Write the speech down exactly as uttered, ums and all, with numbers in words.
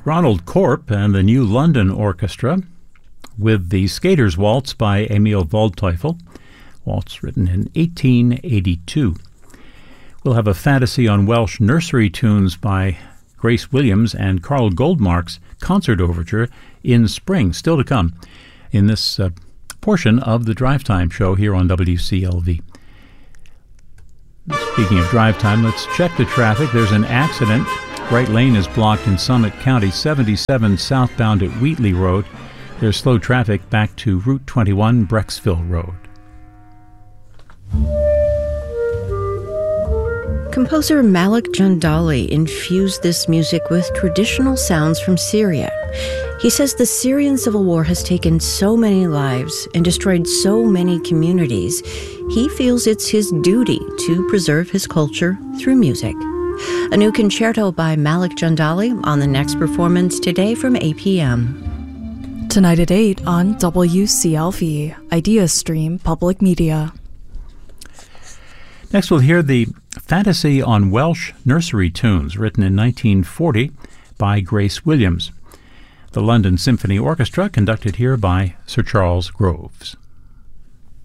Ronald Corp and the New London Orchestra with the Skater's Waltz by Emil Waldteufel. Waltz written in eighteen eighty-two. We'll have a fantasy on Welsh nursery tunes by Grace Williams and Carl Goldmark's Concert Overture in spring, still to come in this uh, portion of the Drive Time show here on W C L V. Speaking of drive time, let's check the traffic. There's an accident. Right lane is blocked in Summit County, seventy-seven southbound at Wheatley Road. There's slow traffic back to Route twenty-one, Brecksville Road. Composer Malik Jandali infused this music with traditional sounds from Syria. He says the Syrian civil war has taken so many lives and destroyed so many communities. He feels it's his duty to preserve his culture through music. A new concerto by Malik Jandali on the next performance today from eight p.m. Tonight at eight on W C L V, Idea Stream Public Media. Next we'll hear the Fantasy on Welsh Nursery Tunes, written in nineteen forty by Grace Williams. The London Symphony Orchestra, conducted here by Sir Charles Groves.